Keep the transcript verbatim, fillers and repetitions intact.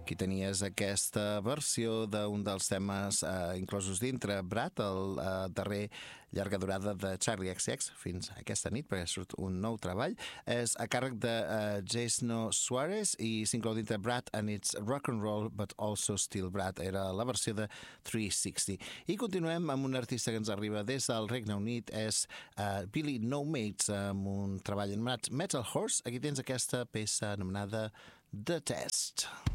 Aquí tenies aquesta versió d'un dels temes eh, inclosos dintre Brad, el eh, darrer llarga durada de Charlie X C X, fins aquesta nit, perquè surt un nou treball. És a càrrec de eh, Jason Suarez i s'inclou dintre Brad and It's Rock and Roll, but also Still Brad. Era la versió de tres seixanta. I continuem amb un artista que ens arriba des del Regne Unit, és eh, Billy No Mates, amb un treball anomenat Metal Horse. Aquí tens aquesta peça anomenada The Test.